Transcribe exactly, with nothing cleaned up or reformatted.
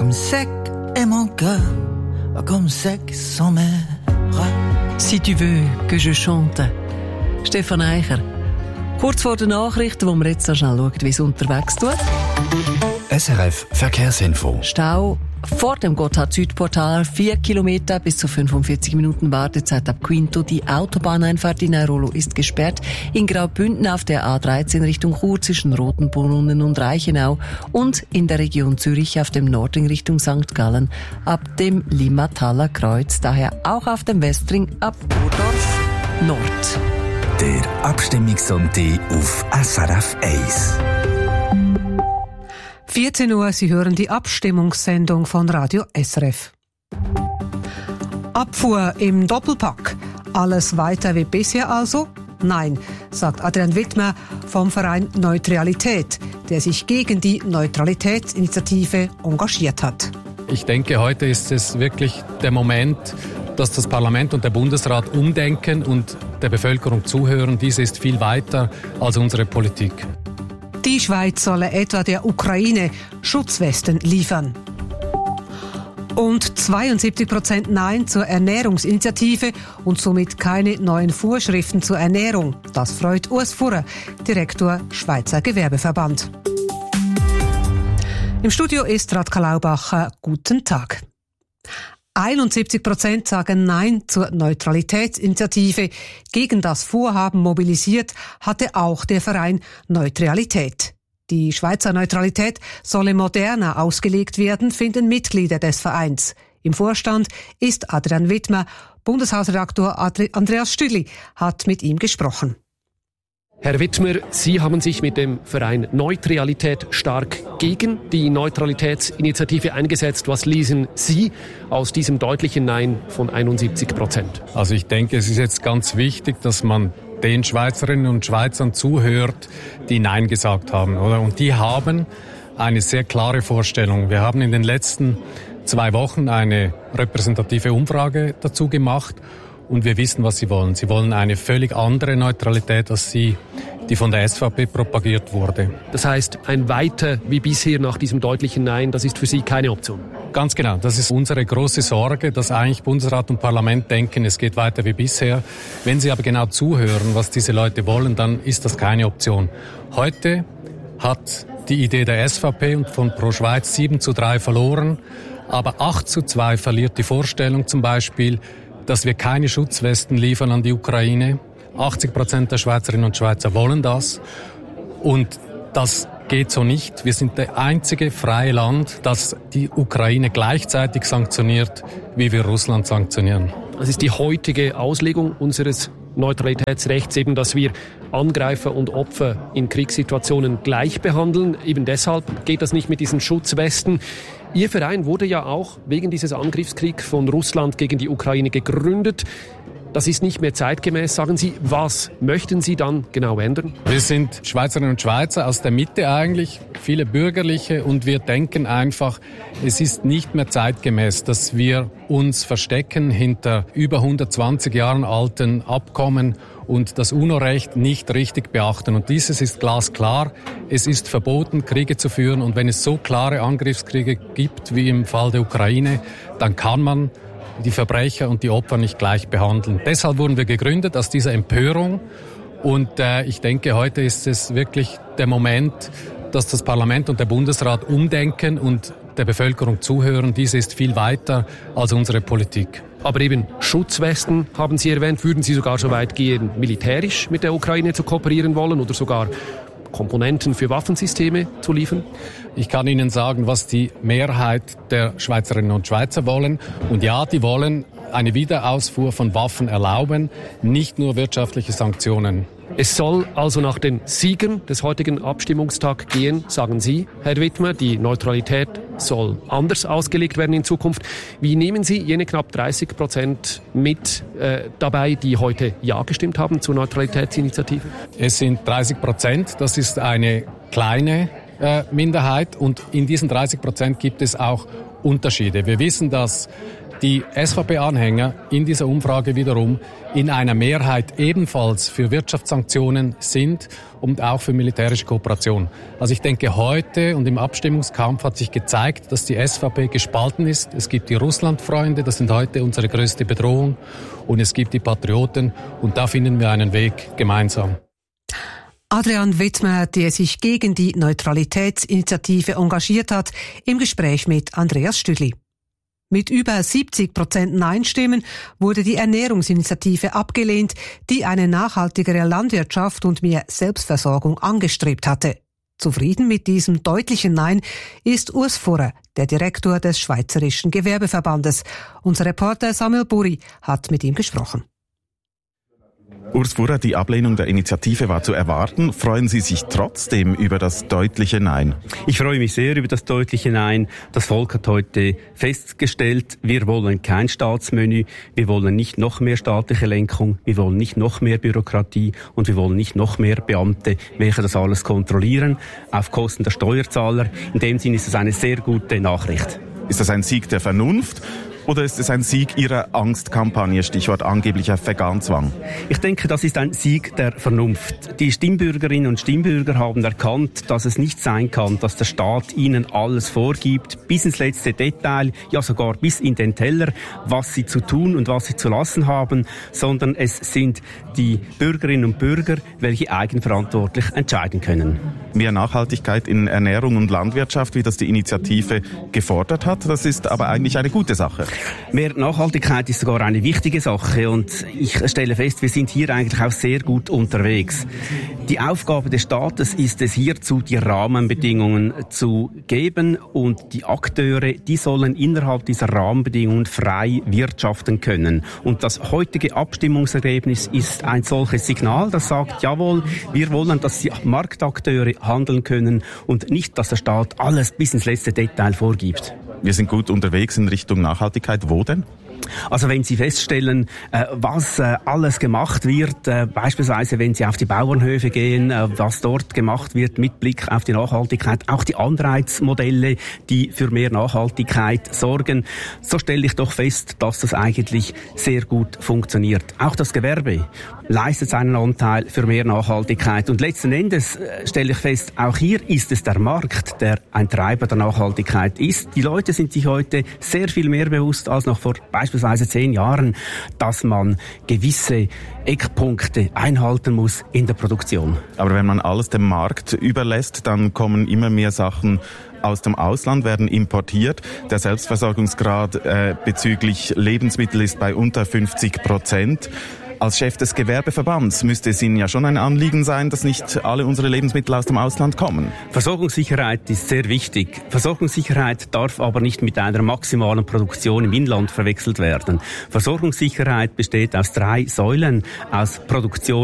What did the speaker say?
Comme sec est mon cœur, comme sec sont mes bras. Si tu veux que je chante. Stefan Eicher. Kurz vor den Nachrichten, wo wir jetzt so schnell schauen, wie es unterwegs tut. S R F Verkehrsinfo. Stau vor dem Gotthard-Süd-Portal, vier Kilometer bis zu fünfundvierzig Minuten Wartezeit ab Quinto. Die Autobahneinfahrt in Airolo ist gesperrt. In Graubünden auf der A dreizehn Richtung Chur zwischen Rotenbrunnen und Reichenau und in der Region Zürich auf dem Nordring Richtung Sankt Gallen ab dem Limmataler Kreuz. Daher auch auf dem Westring ab Burdorf Nord. Der Abstimmungssonntag auf S R F eins. vierzehn Uhr, Sie hören die Abstimmungssendung von Radio S R F. Abfuhr im Doppelpack. Alles weiter wie bisher also? Nein, sagt Adrian Widmer vom Verein Neutralität, der sich gegen die Neutralitätsinitiative engagiert hat. Ich denke, heute ist es wirklich der Moment, dass das Parlament und der Bundesrat umdenken und der Bevölkerung zuhören. Dies ist viel weiter als unsere Politik. Die Schweiz solle etwa der Ukraine Schutzwesten liefern. Und zweiundsiebzig Prozent Nein zur Ernährungsinitiative und somit keine neuen Vorschriften zur Ernährung. Das freut Urs Furrer, Direktor Schweizer Gewerbeverband. Im Studio ist Radka Laubacher. Guten Tag. einundsiebzig Prozent sagen Nein zur Neutralitätsinitiative. Gegen das Vorhaben mobilisiert hatte auch der Verein Neutralität. Die Schweizer Neutralität solle moderner ausgelegt werden, finden Mitglieder des Vereins. Im Vorstand ist Adrian Widmer. Bundeshausredaktor Andreas Stüdli hat mit ihm gesprochen. Herr Widmer, Sie haben sich mit dem Verein Neutralität stark gegen die Neutralitätsinitiative eingesetzt. Was lesen Sie aus diesem deutlichen Nein von einundsiebzig Prozent? Also ich denke, es ist jetzt ganz wichtig, dass man den Schweizerinnen und Schweizern zuhört, die Nein gesagt haben, oder? Und die haben eine sehr klare Vorstellung. Wir haben in den letzten zwei Wochen eine repräsentative Umfrage dazu gemacht. Und wir wissen, was sie wollen. Sie wollen eine völlig andere Neutralität als sie, die von der S V P propagiert wurde. Das heißt, ein Weiter wie bisher nach diesem deutlichen Nein, das ist für Sie keine Option? Ganz genau. Das ist unsere große Sorge, dass eigentlich Bundesrat und Parlament denken, es geht weiter wie bisher. Wenn sie aber genau zuhören, was diese Leute wollen, dann ist das keine Option. Heute hat die Idee der S V P und von Pro Schweiz sieben zu drei verloren, aber acht zu zwei verliert die Vorstellung zum Beispiel, dass wir keine Schutzwesten liefern an die Ukraine. achtzig Prozent der Schweizerinnen und Schweizer wollen das. Und das geht so nicht. Wir sind das einzige freie Land, das die Ukraine gleichzeitig sanktioniert, wie wir Russland sanktionieren. Das ist die heutige Auslegung unseres Neutralitätsrechts, eben, dass wir Angreifer und Opfer in Kriegssituationen gleich behandeln. Eben deshalb geht das nicht mit diesen Schutzwesten. Ihr Verein wurde ja auch wegen dieses Angriffskriegs von Russland gegen die Ukraine gegründet. Das ist nicht mehr zeitgemäß, sagen Sie. Was möchten Sie dann genau ändern? Wir sind Schweizerinnen und Schweizer aus der Mitte eigentlich, viele Bürgerliche, und wir denken einfach, es ist nicht mehr zeitgemäß, dass wir uns verstecken hinter über hundertzwanzig Jahren alten Abkommen und das UNO-Recht nicht richtig beachten. Und dieses ist glasklar. Es ist verboten, Kriege zu führen. Und wenn es so klare Angriffskriege gibt wie im Fall der Ukraine, dann kann man die Verbrecher und die Opfer nicht gleich behandeln. Deshalb wurden wir gegründet, aus dieser Empörung. Und äh, ich denke, heute ist es wirklich der Moment, dass das Parlament und der Bundesrat umdenken und der Bevölkerung zuhören. Dies ist viel weiter als unsere Politik. Aber eben Schutzwesten haben Sie erwähnt. Würden Sie sogar so weit gehen, militärisch mit der Ukraine zu kooperieren wollen oder sogar Komponenten für Waffensysteme zu liefern? Ich kann Ihnen sagen, was die Mehrheit der Schweizerinnen und Schweizer wollen. Und ja, die wollen eine Wiederausfuhr von Waffen erlauben, nicht nur wirtschaftliche Sanktionen. Es soll also nach den Siegern des heutigen Abstimmungstags gehen, sagen Sie, Herr Widmer. Die Neutralität soll anders ausgelegt werden in Zukunft. Wie nehmen Sie jene knapp dreißig Prozent mit äh, dabei, die heute Ja gestimmt haben zur Neutralitätsinitiative? Es sind dreißig Prozent. Das ist eine kleine äh, Minderheit. Und in diesen dreißig Prozent gibt es auch Unterschiede. Wir wissen, dass die S V P-Anhänger in dieser Umfrage wiederum in einer Mehrheit ebenfalls für Wirtschaftssanktionen sind und auch für militärische Kooperation. Also ich denke, heute und im Abstimmungskampf hat sich gezeigt, dass die S V P gespalten ist. Es gibt die Russlandfreunde, das sind heute unsere größte Bedrohung, und es gibt die Patrioten, und da finden wir einen Weg gemeinsam. Adrian Wittmer, der sich gegen die Neutralitätsinitiative engagiert hat, im Gespräch mit Andreas Stüdli. Mit über siebzig Prozent Nein-Stimmen wurde die Ernährungsinitiative abgelehnt, die eine nachhaltigere Landwirtschaft und mehr Selbstversorgung angestrebt hatte. Zufrieden mit diesem deutlichen Nein ist Urs Furrer, der Direktor des Schweizerischen Gewerbeverbandes. Unser Reporter Samuel Buri hat mit ihm gesprochen. Urs Furrer, die Ablehnung der Initiative war zu erwarten. Freuen Sie sich trotzdem über das deutliche Nein? Ich freue mich sehr über das deutliche Nein. Das Volk hat heute festgestellt, wir wollen kein Staatsmenü, wir wollen nicht noch mehr staatliche Lenkung, wir wollen nicht noch mehr Bürokratie und wir wollen nicht noch mehr Beamte, welche das alles kontrollieren, auf Kosten der Steuerzahler. In dem Sinne ist es eine sehr gute Nachricht. Ist das ein Sieg der Vernunft? Oder ist es ein Sieg Ihrer Angstkampagne, Stichwort angeblicher Veganzwang? Ich denke, das ist ein Sieg der Vernunft. Die Stimmbürgerinnen und Stimmbürger haben erkannt, dass es nicht sein kann, dass der Staat ihnen alles vorgibt, bis ins letzte Detail, ja sogar bis in den Teller, was sie zu tun und was sie zu lassen haben, sondern es sind die Bürgerinnen und Bürger, welche eigenverantwortlich entscheiden können. Mehr Nachhaltigkeit in Ernährung und Landwirtschaft, wie das die Initiative gefordert hat, das ist aber eigentlich eine gute Sache. Mehr Nachhaltigkeit ist sogar eine wichtige Sache, und ich stelle fest, wir sind hier eigentlich auch sehr gut unterwegs. Die Aufgabe des Staates ist es, hierzu die Rahmenbedingungen zu geben, und die Akteure, die sollen innerhalb dieser Rahmenbedingungen frei wirtschaften können. Und das heutige Abstimmungsergebnis ist ein solches Signal, das sagt, jawohl, wir wollen, dass die Marktakteure handeln können und nicht, dass der Staat alles bis ins letzte Detail vorgibt. Wir sind gut unterwegs in Richtung Nachhaltigkeit. Wo denn? Also wenn Sie feststellen, äh, was äh, alles gemacht wird, äh, beispielsweise wenn Sie auf die Bauernhöfe gehen, äh, was dort gemacht wird mit Blick auf die Nachhaltigkeit, auch die Anreizmodelle, die für mehr Nachhaltigkeit sorgen, so stelle ich doch fest, dass das eigentlich sehr gut funktioniert. Auch das Gewerbe leistet seinen Anteil für mehr Nachhaltigkeit, und letzten Endes äh, stelle ich fest, auch hier ist es der Markt, der ein Treiber der Nachhaltigkeit ist. Die Leute sind sich heute sehr viel mehr bewusst als noch vor beispielsweise zehn Jahren, dass man gewisse Eckpunkte einhalten muss in der Produktion. Aber wenn man alles dem Markt überlässt, dann kommen immer mehr Sachen aus dem Ausland, werden importiert. Der Selbstversorgungsgrad äh, bezüglich Lebensmittel ist bei unter fünfzig Prozent. Als Chef des Gewerbeverbands müsste es Ihnen ja schon ein Anliegen sein, dass nicht alle unsere Lebensmittel aus dem Ausland kommen. Versorgungssicherheit ist sehr wichtig. Versorgungssicherheit darf aber nicht mit einer maximalen Produktion im Inland verwechselt werden. Versorgungssicherheit besteht aus drei Säulen: aus Produktion